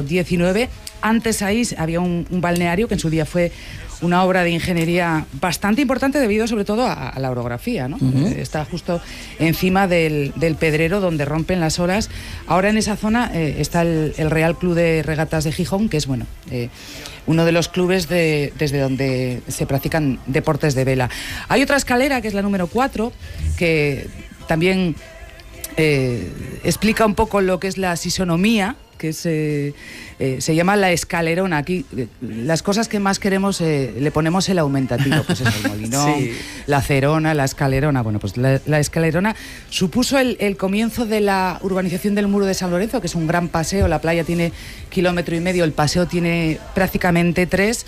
XIX. Antes ahí había un balneario que en su día fue una obra de ingeniería bastante importante debido sobre todo a la orografía, ¿no? Está justo encima del Pedrero donde rompen las olas. Ahora en esa zona está el Real Club de Regatas de Gijón, que es uno de los clubes desde donde se practican deportes de vela. Hay otra escalera que es la número 4, que también explica un poco lo que es la sisonomía, que se llama la escalerona. Aquí las cosas que más queremos le ponemos el aumentativo, pues es el molinón, sí, la cerona, la escalerona. Bueno, pues la escalerona supuso el comienzo de la urbanización del Muro de San Lorenzo, que es un gran paseo. La playa tiene 1,5 kilómetros, el paseo tiene prácticamente 3.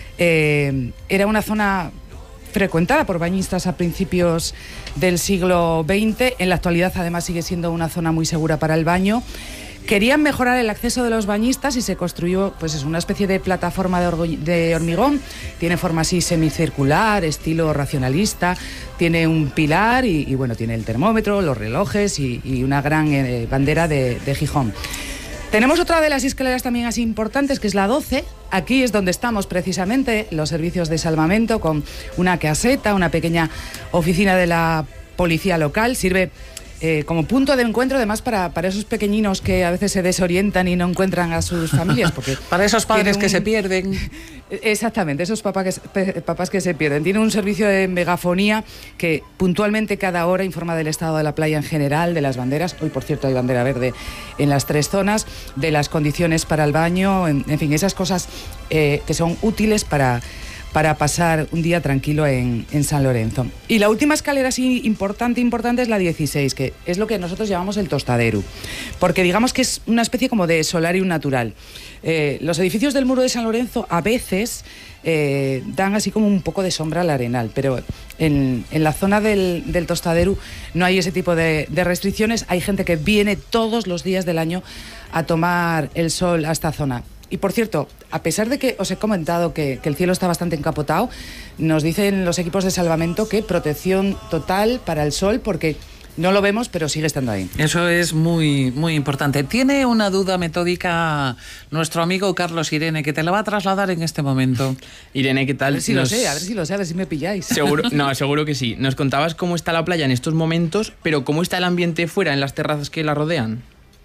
Era una zona frecuentada por bañistas a principios del siglo XX. En la actualidad, además, sigue siendo una zona muy segura para el baño. Querían mejorar el acceso de los bañistas y se construyó una especie de plataforma de hormigón. Tiene forma así semicircular, estilo racionalista. Tiene un pilar y tiene el termómetro, los relojes y una gran bandera de Gijón. Tenemos otra de las escaleras también así importantes, que es la 12. Aquí es donde estamos precisamente, los servicios de salvamento, con una caseta, una pequeña oficina de la policía local. Sirve como punto de encuentro, además, para esos pequeñinos que a veces se desorientan y no encuentran a sus familias. Porque para esos padres que se pierden. Exactamente, esos papás que se pierden. Tiene un servicio de megafonía que puntualmente cada hora informa del estado de la playa en general, de las banderas. Hoy, por cierto, hay bandera verde en las 3 zonas, de las condiciones para el baño, en fin, esas cosas que son útiles para pasar un día tranquilo en San Lorenzo. Y la última escalera así importante es la 16, que es lo que nosotros llamamos el tostadero, porque digamos que es una especie como de solarium natural. Los edificios del Muro de San Lorenzo a veces dan así como un poco de sombra al Arenal, pero en la zona del tostadero no hay ese tipo de restricciones. Hay gente que viene todos los días del año a tomar el sol a esta zona. Y por cierto, a pesar de que os he comentado que el cielo está bastante encapotado, nos dicen los equipos de salvamento que protección total para el sol, porque no lo vemos, pero sigue estando ahí. Eso es muy, muy importante. Tiene una duda metódica nuestro amigo Carlos Irene, que te la va a trasladar en este momento. Irene, ¿qué tal? A ver si lo sé, a ver si me pilláis. Seguro que sí. Nos contabas cómo está la playa en estos momentos, pero ¿cómo está el ambiente fuera, en las terrazas que la rodean?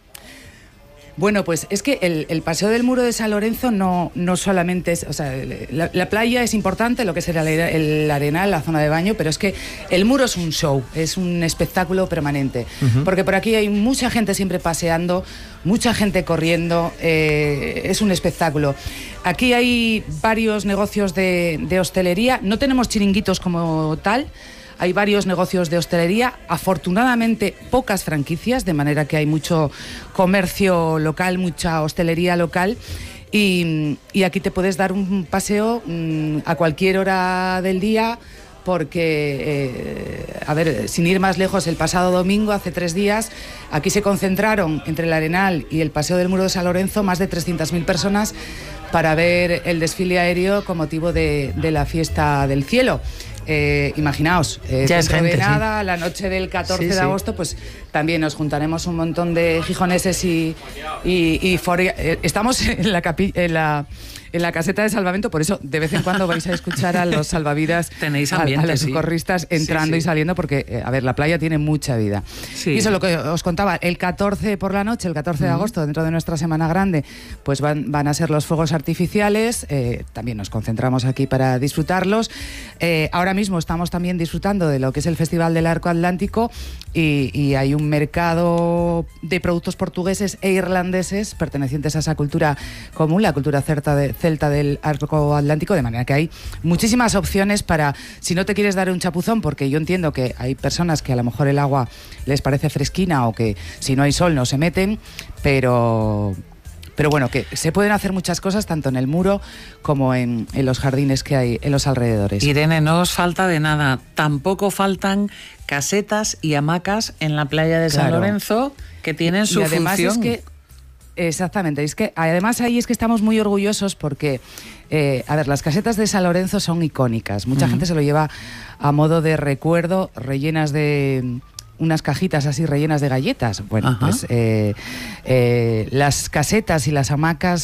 Bueno, pues es que el paseo del Muro de San Lorenzo no solamente es... O sea, la playa es importante, lo que es el Arenal, la zona de baño, pero es que el muro es un show, es un espectáculo permanente. Porque por aquí hay mucha gente siempre paseando, mucha gente corriendo, es un espectáculo. Aquí hay varios negocios de hostelería, no tenemos chiringuitos como tal. Hay varios negocios de hostelería, afortunadamente pocas franquicias, de manera que hay mucho comercio local, mucha hostelería local, y aquí te puedes dar un paseo a cualquier hora del día, porque, sin ir más lejos, el pasado domingo, hace 3 días, aquí se concentraron entre el Arenal y el Paseo del Muro de San Lorenzo más de 300.000 personas para ver el desfile aéreo con motivo de la fiesta del cielo. Imaginaos, ya es gente, nada, sí. La noche del 14 de agosto, pues también nos juntaremos un montón de gijoneses y estamos en la caseta de salvamento, por eso de vez en cuando vais a escuchar a los salvavidas, tenéis ambiente, a los socorristas entrando y saliendo, porque, la playa tiene mucha vida. Sí. Y eso es lo que os contaba, el 14 por la noche, el 14 de agosto, dentro de nuestra Semana Grande, pues van a ser los fuegos artificiales, también nos concentramos aquí para disfrutarlos. Ahora mismo estamos también disfrutando de lo que es el Festival del Arco Atlántico y hay un mercado de productos portugueses e irlandeses pertenecientes a esa cultura común, la cultura celta del Arco Atlántico, de manera que hay muchísimas opciones para, si no te quieres dar un chapuzón, porque yo entiendo que hay personas que a lo mejor el agua les parece fresquina o que si no hay sol no se meten, pero bueno, que se pueden hacer muchas cosas tanto en el muro como en los jardines que hay en los alrededores. Irene, no os falta de nada. Tampoco faltan casetas y hamacas en la playa de San Lorenzo, que tienen su además función. Exactamente, es que además ahí es que estamos muy orgullosos porque, las casetas de San Lorenzo son icónicas. Mucha gente se lo lleva a modo de recuerdo, rellenas de unas cajitas así rellenas de galletas. Bueno, pues las casetas y las hamacas